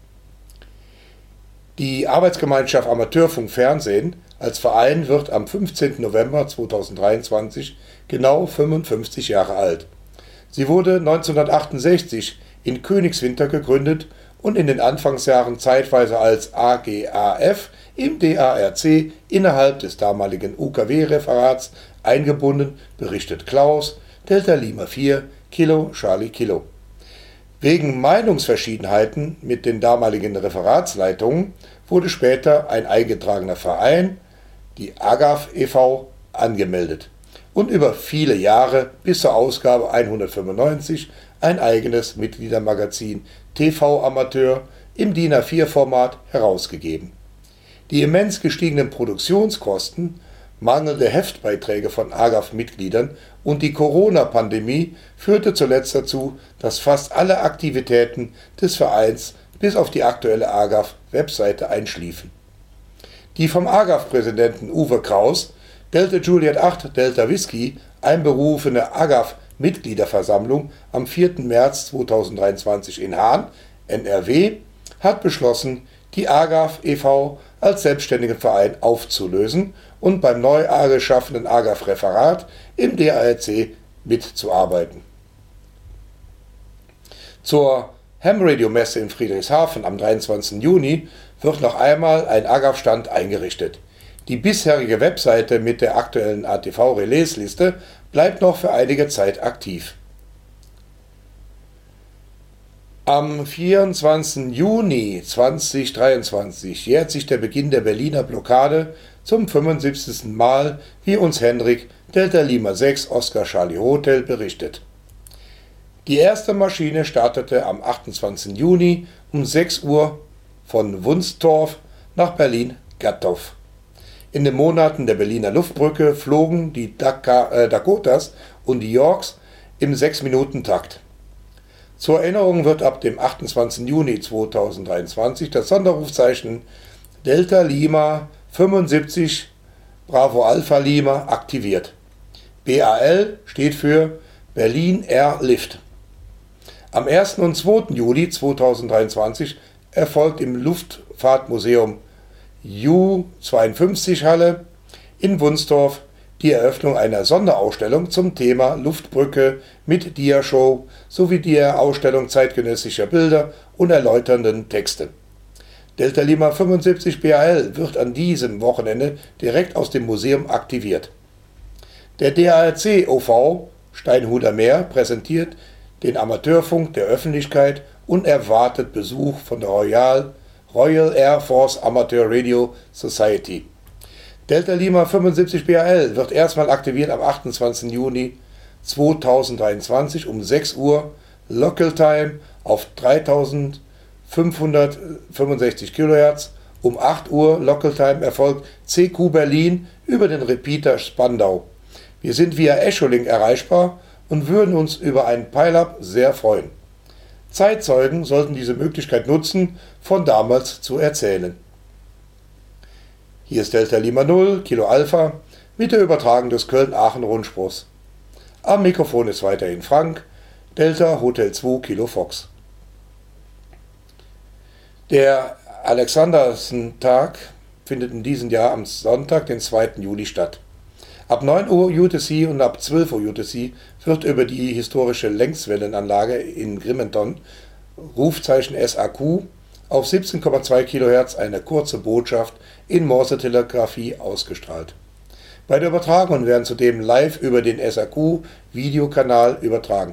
S5: Die Arbeitsgemeinschaft Amateurfunk Fernsehen als Verein wird am 15. November 2023 genau 55 Jahre alt. Sie wurde 1968 in Königswinter gegründet und in den Anfangsjahren zeitweise als AGAF im DARC innerhalb des damaligen UKW-Referats eingebunden, berichtet Klaus, Delta Lima 4, Kilo Charlie Kilo. Wegen Meinungsverschiedenheiten mit den damaligen Referatsleitungen wurde später ein eingetragener Verein, die AGAF e.V., angemeldet und über viele Jahre bis zur Ausgabe 195 ein eigenes Mitgliedermagazin TV Amateur im DIN A4-Format herausgegeben. Die immens gestiegenen Produktionskosten, mangelnde Heftbeiträge von AGAF-Mitgliedern und die Corona-Pandemie führte zuletzt dazu, dass fast alle Aktivitäten des Vereins bis auf die aktuelle AGAF-Webseite einschliefen. Die vom AGAF-Präsidenten Uwe Kraus, Delta Juliet 8 Delta Whisky, einberufene AGAF-Mitgliederversammlung am 4. März 2023 in Hahn, NRW, hat beschlossen, die AGAF e.V. als selbstständigen Verein aufzulösen und beim neu geschaffenen AGAF-Referat im DARC mitzuarbeiten. Zur Ham-Radio-Messe in Friedrichshafen am 23. Juni wird noch einmal ein AGAF-Stand eingerichtet. Die bisherige Webseite mit der aktuellen ATV-Release-Liste bleibt noch für einige Zeit aktiv. Am 24. Juni 2023 jährt sich der Beginn der Berliner Blockade zum 75. Mal, wie uns Henrik, Delta Lima 6 Oscar Charlie Hotel, berichtet. Die erste Maschine startete am 28. Juni um 6 Uhr von Wunstorf nach Berlin-Gatow. In den Monaten der Berliner Luftbrücke flogen die Dakotas und die Yorks im 6-Minuten-Takt. Zur Erinnerung wird ab dem 28. Juni 2023 das Sonderrufzeichen Delta Lima 75 Bravo Alpha Lima aktiviert. BAL steht für Berlin Air Lift. Am 1. und 2. Juli 2023 erfolgt im Luftfahrtmuseum U52 Halle in Wunstorf die Eröffnung einer Sonderausstellung zum Thema Luftbrücke mit Diashow sowie der Ausstellung zeitgenössischer Bilder und erläuternden Texte. Delta Lima 75 BAL wird an diesem Wochenende direkt aus dem Museum aktiviert. Der DARC OV Steinhuder Meer präsentiert den Amateurfunk der Öffentlichkeit und erwartet Besuch von der Royal Air Force Amateur Radio Society. Delta Lima 75 BAL wird erstmal aktiviert am 28. Juni 2023 um 6 Uhr Local Time auf 3565 kHz. Um 8 Uhr Local Time erfolgt CQ Berlin über den Repeater Spandau. Wir sind via Echolink erreichbar und würden uns über einen Pile-Up sehr freuen. Zeitzeugen sollten diese Möglichkeit nutzen, von damals zu erzählen. Hier ist Delta Lima 0, Kilo Alpha, mit der Übertragung des Köln-Aachen-Rundspruchs. Am Mikrofon ist weiterhin Frank, Delta Hotel 2 Kilo Fox. Der Alexandersen-Tag findet in diesem Jahr am Sonntag, den 2. Juli statt. Ab 9 Uhr UTC und ab 12 Uhr UTC wird über die historische Längswellenanlage in Grimenton, Rufzeichen SAQ, auf 17,2 kHz eine kurze Botschaft in Morse-Telegrafie ausgestrahlt. Bei der Übertragung werden zudem live über den SAQ-Videokanal übertragen.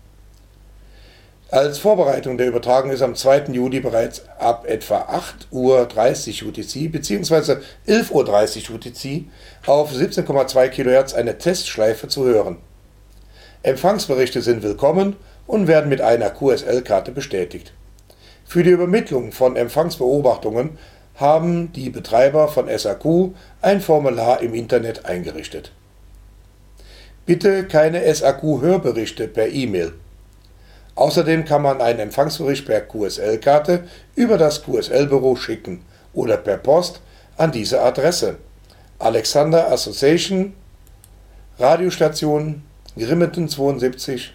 S5: Als Vorbereitung der Übertragung ist am 2. Juli bereits ab etwa 8:30 Uhr UTC bzw. 11:30 Uhr UTC auf 17,2 kHz eine Testschleife zu hören. Empfangsberichte sind willkommen und werden mit einer QSL-Karte bestätigt. Für die Übermittlung von Empfangsbeobachtungen haben die Betreiber von SAQ ein Formular im Internet eingerichtet. Bitte keine SAQ-Hörberichte per E-Mail. Außerdem kann man einen Empfangsbericht per QSL-Karte über das QSL-Büro schicken oder per Post an diese Adresse: Alexander Association, Radiostation Grimmeten 72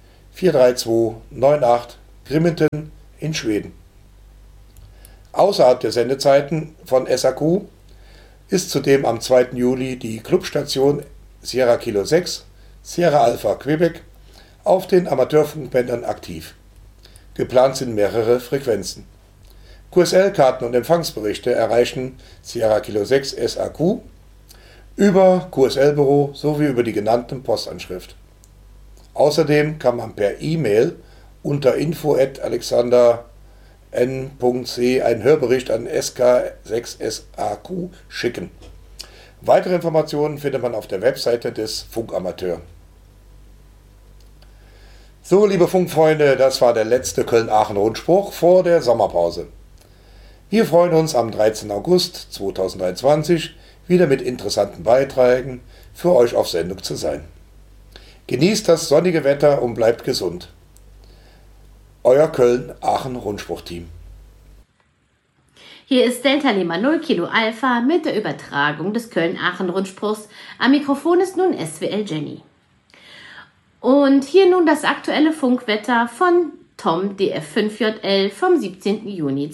S5: 43298 Grimmeten in Schweden. Außerhalb der Sendezeiten von SAQ ist zudem am 2. Juli die Clubstation Sierra Kilo 6, Sierra Alpha Quebec auf den Amateurfunkbändern aktiv. Geplant sind mehrere Frequenzen. QSL-Karten und Empfangsberichte erreichen Sierra Kilo 6 SAQ über QSL-Büro sowie über die genannten Postanschrift. Außerdem kann man per E-Mail unter info@alexander.n.c einen Hörbericht an SK6SAQ schicken. Weitere Informationen findet man auf der Webseite des Funkamateur. So, liebe Funkfreunde, das war der letzte Köln-Aachen-Rundspruch vor der Sommerpause. Wir freuen uns am 13. August 2023 wieder mit interessanten Beiträgen für euch auf Sendung zu sein. Genießt das sonnige Wetter und bleibt gesund. Euer Köln-Aachen-Rundspruch-Team.
S6: Hier ist Delta Lima 0 Kilo Alpha mit der Übertragung des Köln-Aachen-Rundspruchs. Am Mikrofon ist nun SWL Jenny. Und hier nun das aktuelle Funkwetter von Tom DF5JL vom 17. Juni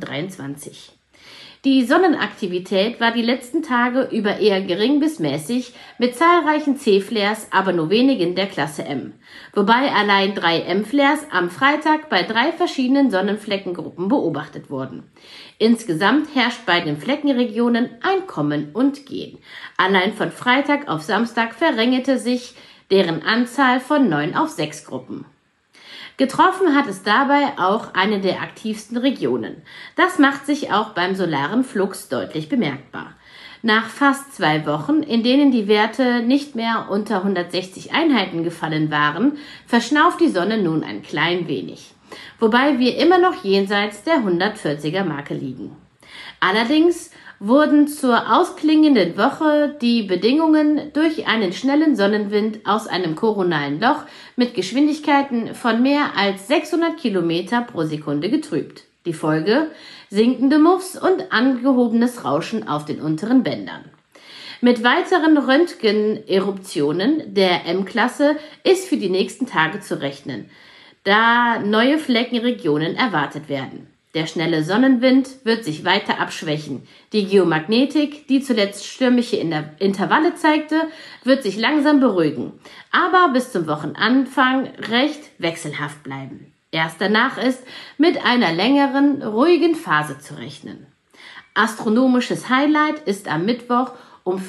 S6: 2023. Die Sonnenaktivität war die letzten Tage über eher gering bis mäßig mit zahlreichen C-Flares, aber nur wenigen der Klasse M. Wobei allein 3 M-Flares am Freitag bei 3 verschiedenen Sonnenfleckengruppen beobachtet wurden. Insgesamt herrscht bei den Fleckenregionen ein Kommen und Gehen. Allein von Freitag auf Samstag verringerte sich deren Anzahl von 9 auf 6 Gruppen. Getroffen hat es dabei auch eine der aktivsten Regionen. Das macht sich auch beim solaren Flux deutlich bemerkbar. Nach fast 2 Wochen, in denen die Werte nicht mehr unter 160 Einheiten gefallen waren, verschnauft die Sonne nun ein klein wenig. Wobei wir immer noch jenseits der 140er Marke liegen. Allerdings wurden zur ausklingenden Woche die Bedingungen durch einen schnellen Sonnenwind aus einem koronalen Loch mit Geschwindigkeiten von mehr als 600 Kilometer pro Sekunde getrübt. Die Folge: sinkende Muffs und angehobenes Rauschen auf den unteren Bändern. Mit weiteren Röntgen-Eruptionen der M-Klasse ist für die nächsten Tage zu rechnen, da neue Fleckenregionen erwartet werden. Der schnelle Sonnenwind wird sich weiter abschwächen. Die Geomagnetik, die zuletzt stürmische Intervalle zeigte, wird sich langsam beruhigen, aber bis zum Wochenanfang recht wechselhaft bleiben. Erst danach ist mit einer längeren, ruhigen Phase zu rechnen. Astronomisches Highlight ist am Mittwoch um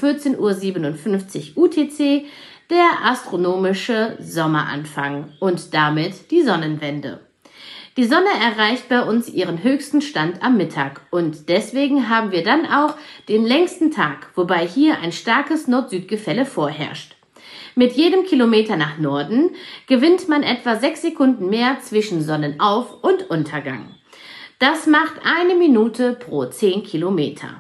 S6: 14:57 Uhr UTC der astronomische Sommeranfang und damit die Sonnenwende. Die Sonne erreicht bei uns ihren höchsten Stand am Mittag und deswegen haben wir dann auch den längsten Tag, wobei hier ein starkes Nord-Süd-Gefälle vorherrscht. Mit jedem Kilometer nach Norden gewinnt man etwa 6 Sekunden mehr zwischen Sonnenauf- und Untergang. Das macht 1 Minute pro 10 Kilometer.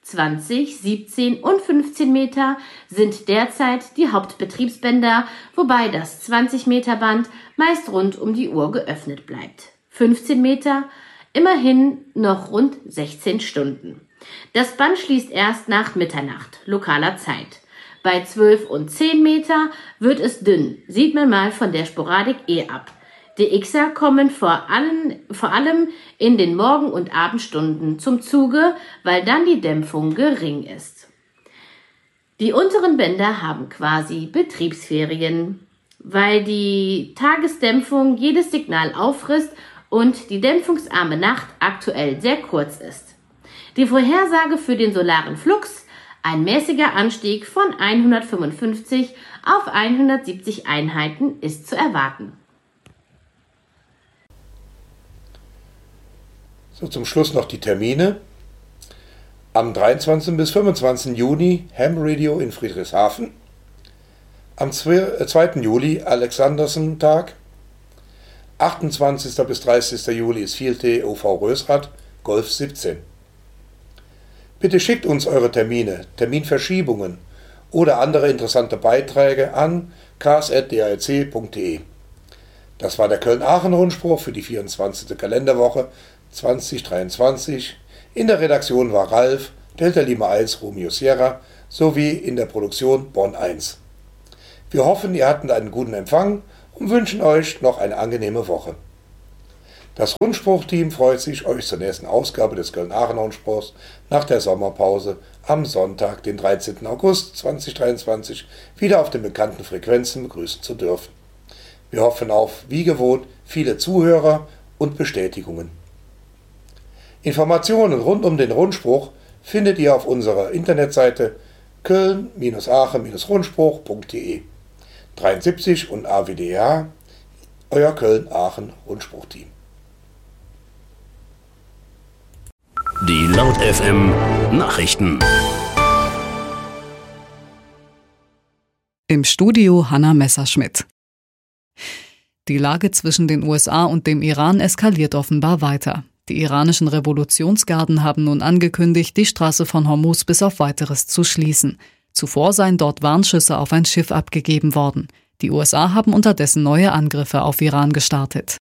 S6: 20, 17 und 15 Meter sind derzeit die Hauptbetriebsbänder, wobei das 20 Meter Band meist rund um die Uhr geöffnet bleibt. 15 Meter, immerhin noch rund 16 Stunden. Das Band schließt erst nach Mitternacht, lokaler Zeit. Bei 12 und 10 Meter wird es dünn, sieht man mal von der Sporadik ab. Die Xer kommen vor allem in den Morgen- und Abendstunden zum Zuge, weil dann die Dämpfung gering ist. Die unteren Bänder haben quasi Betriebsferien, weil die Tagesdämpfung jedes Signal auffrisst und die dämpfungsarme Nacht aktuell sehr kurz ist. Die Vorhersage für den solaren Flux: ein mäßiger Anstieg von 155 auf 170 Einheiten ist zu erwarten.
S5: So, zum Schluss noch die Termine. Am 23. bis 25. Juni Ham Radio in Friedrichshafen. Am 2. Juli Alexandersen-Tag. 28. bis 30. Juli ist Field Day OV Rösrath, Golf 17. Bitte schickt uns eure Termine, Terminverschiebungen oder andere interessante Beiträge an cars@drc.de. Das war der Köln-Aachen-Rundspruch für die 24. Kalenderwoche 2023. In der Redaktion war Ralf, Delta Lima 1 Romeo Sierra sowie in der Produktion Bonn 1. Wir hoffen, ihr hattet einen guten Empfang und wünschen euch noch eine angenehme Woche. Das Rundspruch-Team freut sich, euch zur nächsten Ausgabe des Köln-Aachen-Rundspruchs nach der Sommerpause am Sonntag, den 13. August 2023, wieder auf den bekannten Frequenzen begrüßen zu dürfen. Wir hoffen auf, wie gewohnt, viele Zuhörer und Bestätigungen. Informationen rund um den Rundspruch findet ihr auf unserer Internetseite köln-aachen-rundspruch.de. 73 und AWDH, euer Köln-Aachen-Rundspruch-Team.
S7: Die Laut FM Nachrichten.
S8: Im Studio Hanna Messerschmidt. Die Lage zwischen den USA und dem Iran eskaliert offenbar weiter. Die iranischen Revolutionsgarden haben nun angekündigt, die Straße von Hormuz bis auf Weiteres zu schließen. Zuvor seien dort Warnschüsse auf ein Schiff abgegeben worden. Die USA haben unterdessen neue Angriffe auf Iran gestartet.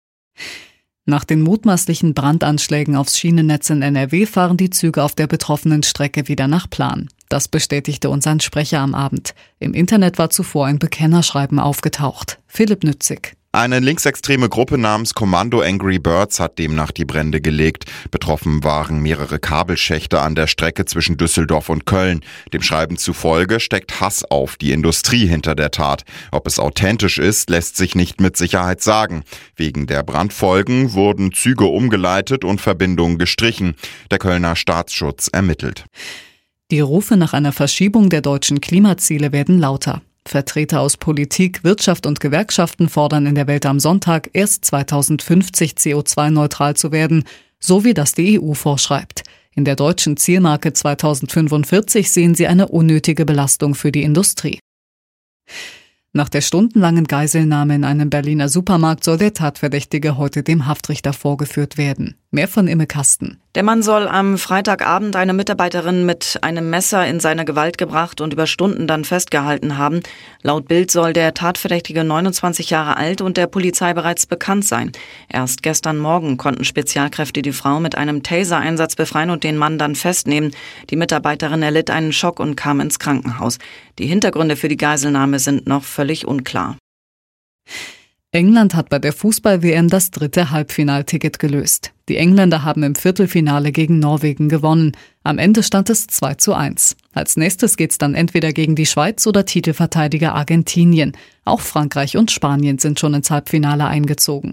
S8: Nach den mutmaßlichen Brandanschlägen aufs Schienennetz in NRW fahren die Züge auf der betroffenen Strecke wieder nach Plan. Das bestätigte uns ein Sprecher am Abend. Im Internet war zuvor ein Bekennerschreiben aufgetaucht. Philipp Nützig.
S9: Eine linksextreme Gruppe namens Kommando Angry Birds hat demnach die Brände gelegt. Betroffen waren mehrere Kabelschächte an der Strecke zwischen Düsseldorf und Köln. Dem Schreiben zufolge steckt Hass auf die Industrie hinter der Tat. Ob es authentisch ist, lässt sich nicht mit Sicherheit sagen. Wegen der Brandfolgen wurden Züge umgeleitet und Verbindungen gestrichen. Der Kölner Staatsschutz ermittelt.
S8: Die Rufe nach einer Verschiebung der deutschen Klimaziele werden lauter. Vertreter aus Politik, Wirtschaft und Gewerkschaften fordern in der Welt am Sonntag, erst 2050 CO2-neutral zu werden, so wie das die EU vorschreibt. In der deutschen Zielmarke 2045 sehen sie eine unnötige Belastung für die Industrie. Nach der stundenlangen Geiselnahme in einem Berliner Supermarkt soll der Tatverdächtige heute dem Haftrichter vorgeführt werden. Mehr von Imme Kasten.
S10: Der Mann soll am Freitagabend eine Mitarbeiterin mit einem Messer in seine Gewalt gebracht und über Stunden dann festgehalten haben. Laut Bild soll der Tatverdächtige 29 Jahre alt und der Polizei bereits bekannt sein. Erst gestern Morgen konnten Spezialkräfte die Frau mit einem Taser-Einsatz befreien und den Mann dann festnehmen. Die Mitarbeiterin erlitt einen Schock und kam ins Krankenhaus. Die Hintergründe für die Geiselnahme sind noch völlig unklar.
S8: England hat bei der Fußball-WM das 3. Halbfinalticket gelöst. Die Engländer haben im Viertelfinale gegen Norwegen gewonnen. Am Ende stand es 2:1. Als nächstes geht's dann entweder gegen die Schweiz oder Titelverteidiger Argentinien. Auch Frankreich und Spanien sind schon ins Halbfinale eingezogen.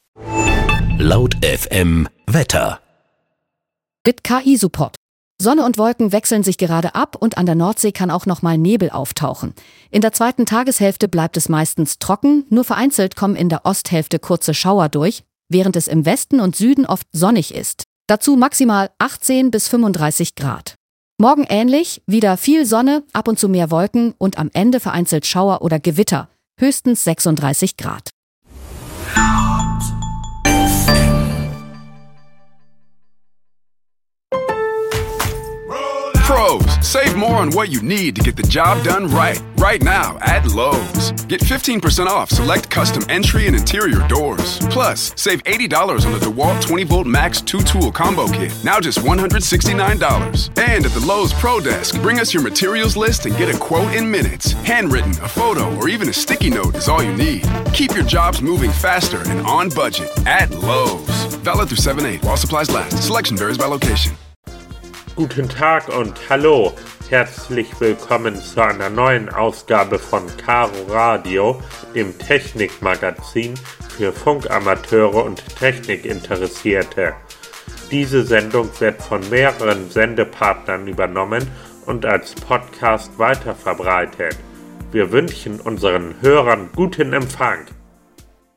S7: Laut FM Wetter.
S11: Mit KI-Support. Sonne und Wolken wechseln sich gerade ab und an der Nordsee kann auch noch mal Nebel auftauchen. In der zweiten Tageshälfte bleibt es meistens trocken, nur vereinzelt kommen in der Osthälfte kurze Schauer durch, während es im Westen und Süden oft sonnig ist. Dazu maximal 18 bis 35 Grad. Morgen ähnlich, wieder viel Sonne, ab und zu mehr Wolken und am Ende vereinzelt Schauer oder Gewitter, höchstens 36 Grad.
S12: Pros, save more on what you need to get the job done right. Right now at Lowe's. Get 15% off select custom entry and interior doors. Plus, save $80 on the DeWalt 20-volt Max 2-tool combo kit. Now just $169. And at the Lowe's Pro Desk, bring us your materials list and get a quote in minutes. Handwritten, a photo, or even a sticky note is all you need. Keep your jobs moving faster and on budget at Lowe's. Valid through 7/8 while supplies last. Selection varies by location.
S13: Guten Tag und hallo, herzlich willkommen zu einer neuen Ausgabe von Caro Radio, dem Technikmagazin für Funkamateure und Technikinteressierte. Diese Sendung wird von mehreren Sendepartnern übernommen und als Podcast weiterverbreitet. Wir wünschen unseren Hörern guten Empfang.